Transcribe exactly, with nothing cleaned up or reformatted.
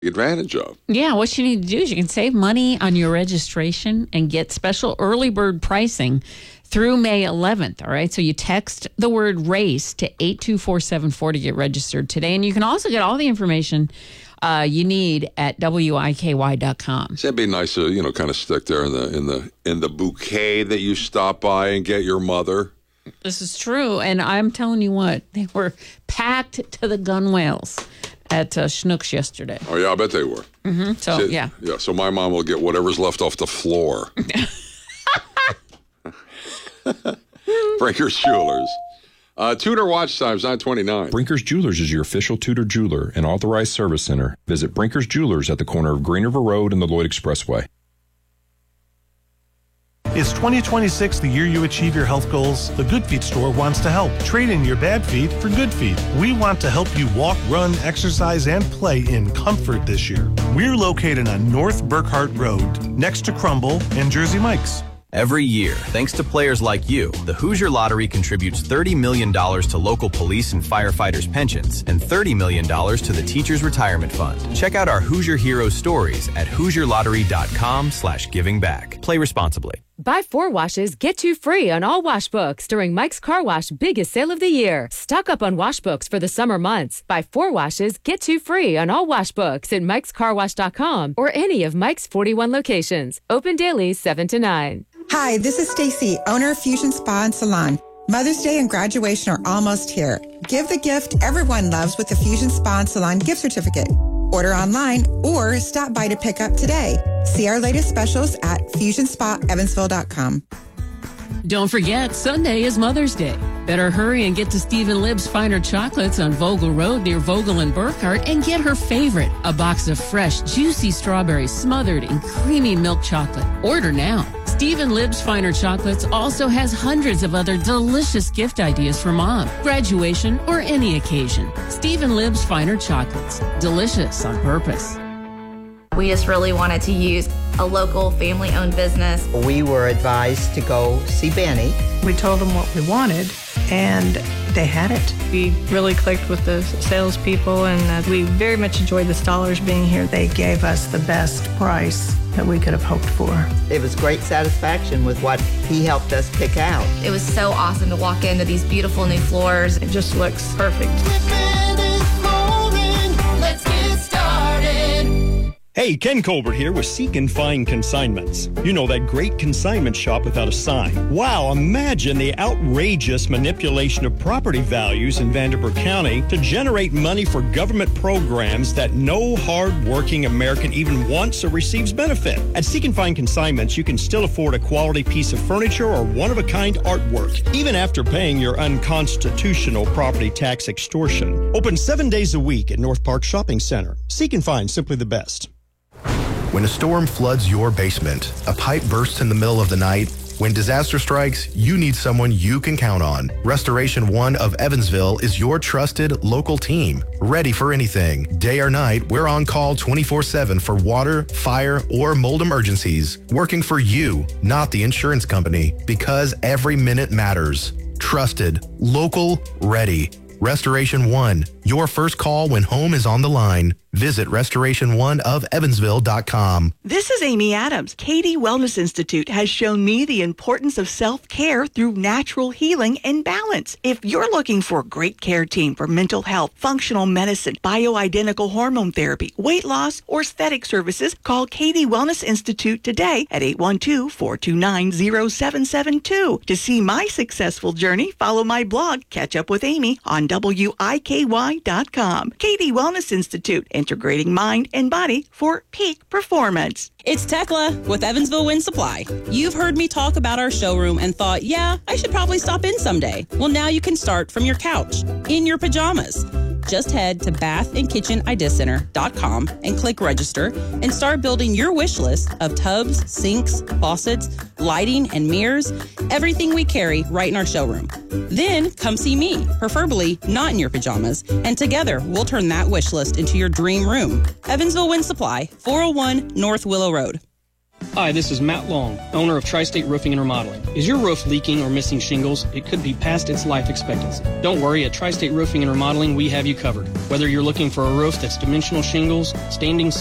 advantage of. Yeah, what you need to do is you can save money on your registration and get special early bird pricing through May eleventh, all right? So you text the word RACE to eight two four seven four to get registered today. And you can also get all the information uh, you need at W I K Y dot com. So it'd be nice to, you know, kind of stick there in the in the in the bouquet that you stop by and get your mother. This is true. And I'm telling you what, they were packed to the gunwales at uh, Schnucks yesterday. Oh, yeah, I bet they were. Mm-hmm. So, so, yeah. Yeah, so my mom will get whatever's left off the floor. Brinker's Jewelers. Uh, Tudor watch times, nine twenty-nine. Brinker's Jewelers is your official Tudor jeweler and authorized service center. Visit Brinker's Jewelers at the corner of Green River Road and the Lloyd Expressway. Is twenty twenty-six the year you achieve your health goals? The Good Feet store wants to help. Trade in your bad feet for good feet. We want to help you walk, run, exercise, and play in comfort this year. We're located on North Burkhart Road, next to Crumble and Jersey Mike's. Every year, thanks to players like you, the Hoosier Lottery contributes thirty million dollars to local police and firefighters' pensions and thirty million dollars to the Teachers Retirement Fund. Check out our Hoosier Heroes stories at Hoosier Lottery dot com slash giving back. Play responsibly. Buy four washes, get two free on all wash books during Mike's Car Wash biggest sale of the year. Stock up on wash books for the summer months. Buy four washes, get two free on all wash books at Mikes Car Wash dot com or any of Mike's forty-one locations. Open daily seven to nine. Hi, this is Stacy, owner of Fusion Spa and Salon. Mother's Day and graduation are almost here. Give the gift everyone loves with the Fusion Spa and Salon gift certificate. Order online or stop by to pick up today. See our latest specials at fusion spa evansville dot com. Don't forget, Sunday is Mother's Day. Better hurry and get to Stephen Libb's Finer Chocolates on Vogel Road near Vogel and Burkhart and get her favorite, a box of fresh, juicy strawberries smothered in creamy milk chocolate. Order now. Stephen Libb's Finer Chocolates also has hundreds of other delicious gift ideas for mom, graduation, or any occasion. Stephen Libb's Finer Chocolates. Delicious on purpose. We just really wanted to use a local family-owned business. We were advised to go see Benny. We told them what we wanted, and they had it. We really clicked with the salespeople, and uh, we very much enjoyed the Stollers being here. They gave us the best price that we could have hoped for. It was great satisfaction with what he helped us pick out. It was so awesome to walk into these beautiful new floors. It just looks perfect. Let's get started. Hey, Ken Colbert here with Seek and Find Consignments. You know, that great consignment shop without a sign. Wow, imagine the outrageous manipulation of property values in Vanderburgh County to generate money for government programs that no hard-working American even wants or receives benefit. At Seek and Find Consignments, you can still afford a quality piece of furniture or one-of-a-kind artwork, even after paying your unconstitutional property tax extortion. Open seven days a week at North Park Shopping Center. Seek and Find, simply the best. When a storm floods your basement, a pipe bursts in the middle of the night, when disaster strikes, you need someone you can count on. Restoration One of Evansville is your trusted local team, ready for anything. Day or night, we're on call twenty-four seven for water, fire, or mold emergencies. Working for you, not the insurance company, because every minute matters. Trusted, local, ready. Restoration One, your first call when home is on the line. Visit restoration one of evansville dot com. This is Amy Adams. Katie Wellness Institute has shown me the importance of self-care through natural healing and balance. If you're looking for a great care team for mental health, functional medicine, bioidentical hormone therapy, weight loss, or aesthetic services, call Katie Wellness Institute today at eight one two, four two nine, zero seven seven two. To see my successful journey, follow my blog, Catch Up with Amy, on W I K Y dot com. Katie Wellness Institute, integrating mind and body for peak performance. It's Tekla with Evansville Wind Supply. You've heard me talk about our showroom and thought, yeah, I should probably stop in someday. Well, now you can start from your couch, in your pajamas. Just head to bath and kitchen idea center dot com and click register and start building your wish list of tubs, sinks, faucets, lighting, and mirrors, everything we carry right in our showroom. Then come see me, preferably not in your pajamas, and together we'll turn that wish list into your dream room. Evansville Wind Supply, four oh one North Willow Road. Hi, this is Matt Long, owner of Tri-State Roofing and Remodeling. Is your roof leaking or missing shingles? It could be past its life expectancy. Don't worry, at Tri-State Roofing and Remodeling, we have you covered. Whether you're looking for a roof that's dimensional shingles, standing